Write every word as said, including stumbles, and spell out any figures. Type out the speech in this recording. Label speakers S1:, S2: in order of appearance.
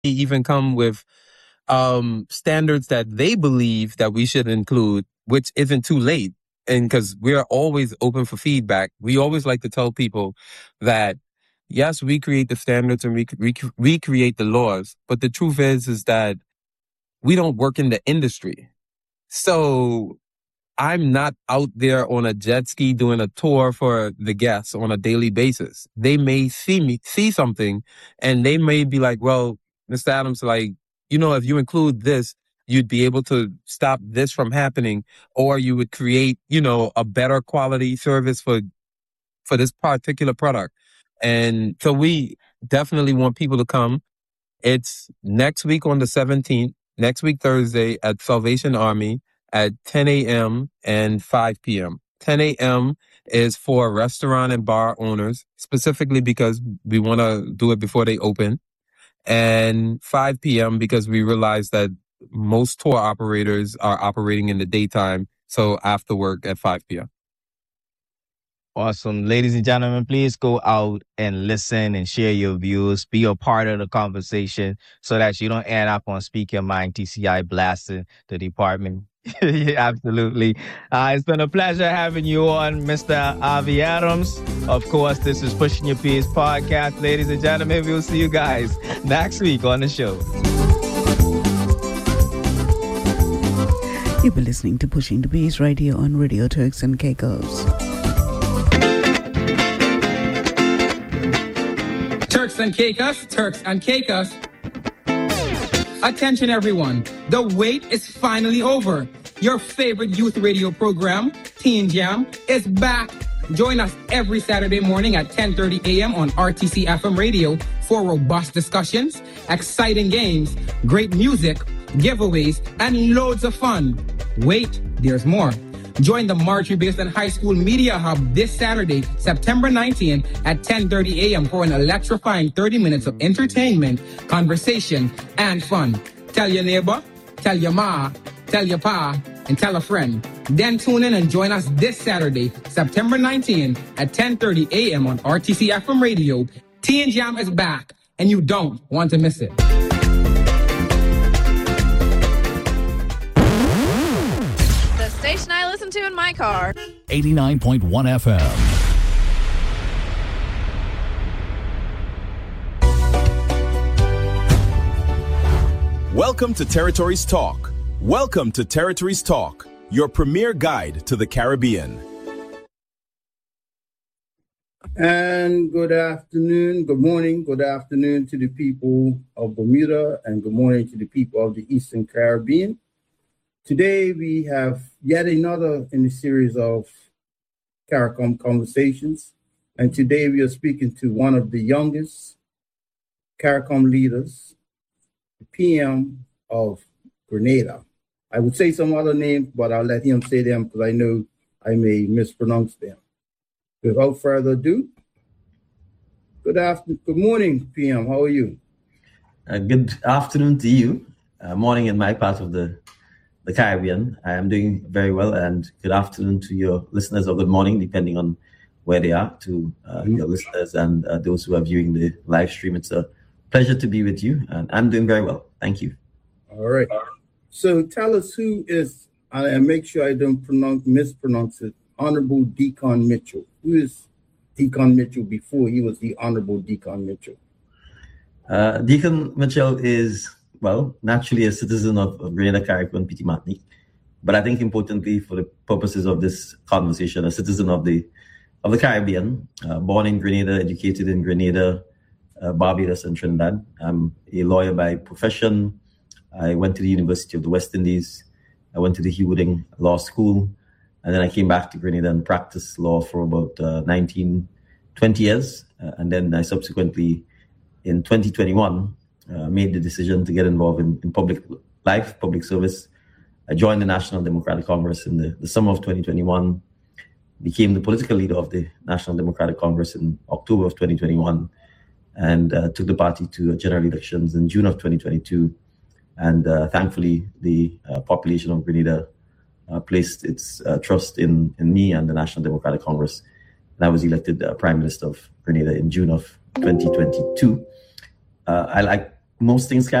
S1: even come with um, standards that they believe that we should include, which isn't too late. And because we're always open for feedback, we always like to tell people that, yes, we create the standards and we, we, we create the laws. But the truth is, is that we don't work in the industry. So I'm not out there on a jet ski doing a tour for the guests on a daily basis. They may see me, see something, and they may be like, well, Mister Adams, like, you know, if you include this, you'd be able to stop this from happening, or you would create, you know, a better quality service for, for this particular product. And so we definitely want people to come. It's next week on the seventeenth, next week Thursday at Salvation Army at ten a.m. and five p.m. ten a.m. is for restaurant and bar owners, specifically because we want to do it before they open. And five p.m. because we realize that most tour operators are operating in the daytime. So after work at five p.m.
S2: Awesome. Ladies and gentlemen, please go out and listen and share your views. Be a part of the conversation so that you don't end up on Speak Your Mind T C I blasting the department. Yeah, absolutely. Uh, it's been a pleasure having you on, Mister Avi Adams. Of course, this is Pushing Your Peace podcast. Ladies and gentlemen, we'll see you guys next week on the show.
S3: You've been listening to Pushing the Peace right here on Radio Turks and Caicos.
S4: Turks and Caicos, Turks and Caicos. Attention everyone, the wait is finally over. Your favorite youth radio program, Teen Jam, is back. Join us every Saturday morning at ten thirty a.m. on R T C F M radio for robust discussions, exciting games, great music, giveaways, and loads of fun. Wait, there's more. Join the Marjorie Basin High School Media Hub this Saturday, September nineteenth at ten thirty a.m. for an electrifying thirty minutes of entertainment, conversation, and fun. Tell your neighbor, tell your ma, tell your pa, and tell a friend. Then tune in and join us this Saturday, September nineteenth at ten thirty a.m. on R T C F M radio. Teen Jam is back, and you don't want to miss it.
S5: Station I listen to in my car.
S6: eighty-nine point one F M.
S7: Welcome to Territories Talk. Welcome to Territories Talk, your premier guide to the Caribbean.
S8: And good afternoon, good morning, good afternoon to the people of Bermuda, and good morning to the people of the Eastern Caribbean. Today, we have yet another in the series of CARICOM Conversations. And today, we are speaking to one of the youngest CARICOM leaders, the P M of Grenada. I would say some other names, but I'll let him say them because I know I may mispronounce them. Without further ado, good afternoon, good morning, P M. How are you?
S9: Uh, good afternoon to you. Uh, morning in my part of the the Caribbean. I am doing very well, and good afternoon to your listeners, or good morning, depending on where they are, to uh, mm-hmm. your listeners and uh, those who are viewing the live stream. It's a pleasure to be with you, and I'm doing very well. Thank you.
S8: All right. So tell us who is, and make sure I don't pronounce, mispronounce it, Honorable Deacon Mitchell. Who is Deacon Mitchell before he was the Honorable Deacon Mitchell?
S9: Uh, Deacon Mitchell is, well, naturally a citizen of, of Grenada, Carriacou, and Petite Martinique, but I think importantly for the purposes of this conversation, a citizen of the of the Caribbean, uh, born in Grenada, educated in Grenada, uh, Barbados, and Trinidad. I'm a lawyer by profession. I went to the University of the West Indies. I went to the Hugh Wooding Law School, and then I came back to Grenada and practiced law for about uh, nineteen, twenty years, uh, and then I subsequently, in twenty twenty-one, Uh, made the decision to get involved in, in public life, public service. I joined the National Democratic Congress in the, the summer of twenty twenty-one, became the political leader of the National Democratic Congress in October of twenty twenty-one, and uh, took the party to general elections in June of twenty twenty-two. And uh, thankfully, the uh, population of Grenada uh, placed its uh, trust in, in me and the National Democratic Congress. And I was elected uh, Prime Minister of Grenada in June of twenty twenty-two. Uh, I like most things can